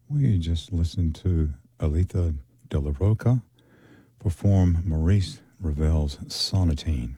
We just listened to Aletha de la Roca perform Maurice Ravel's Sonatine.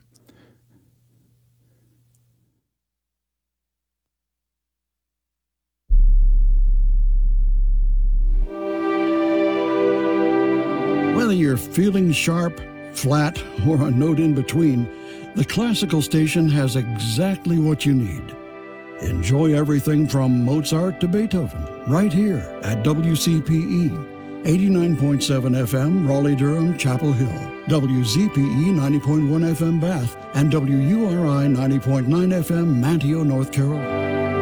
Whether you're feeling sharp, flat, or a note in between, the Classical Station has exactly what you need. Enjoy everything from Mozart to Beethoven right here at WCPE 89.7 FM Raleigh-Durham Chapel Hill, WZPE 90.1 FM Bath, and WURI 90.9 FM Manteo, North Carolina.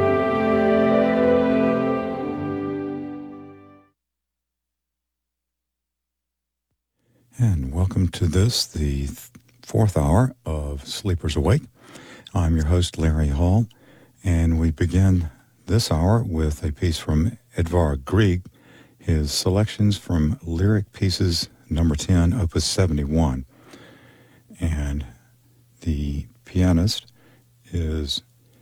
And welcome to this, the fourth hour of Sleepers Awake. I'm your host, Larry Hall, and we begin this hour with a piece from Edvard Grieg, his selections from Lyric Pieces number 10, opus 71. And the pianist is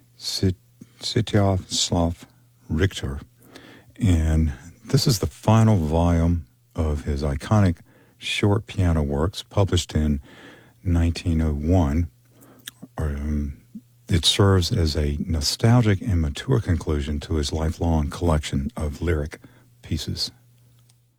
Sviatoslav Richter. And this is the final volume of his iconic short piano works published in 1901. It serves as a nostalgic and mature conclusion to his lifelong collection of lyric pieces.